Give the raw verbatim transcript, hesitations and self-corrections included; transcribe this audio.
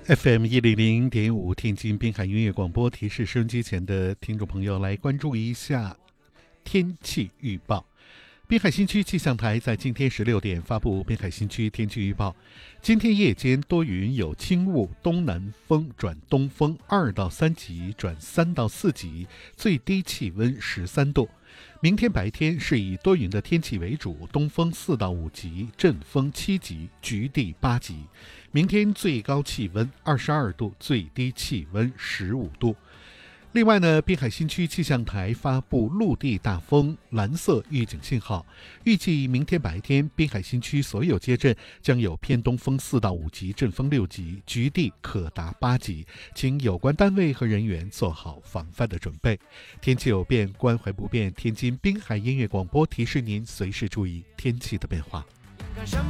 F M 一零零点五天津滨海音乐广播，提示收音机前的听众朋友来关注一下天气预报。滨海新区气象台在今天十六点发布滨海新区天气预报，今天夜间多云有轻雾，东南风转东风二到三级转三到四级，最低气温十三度。明天白天是以多云的天气为主，东风四到五级，阵风七级，局地八级。明天最高气温二十二度，最低气温十五度。另外呢，滨海新区气象台发布陆地大风蓝色预警信号，预计明天白天滨海新区所有街镇将有偏东风四到五级，阵风六级，局地可达八级，请有关单位和人员做好防范的准备。天气有变，关怀不变，天津滨海音乐广播提示您随时注意天气的变化。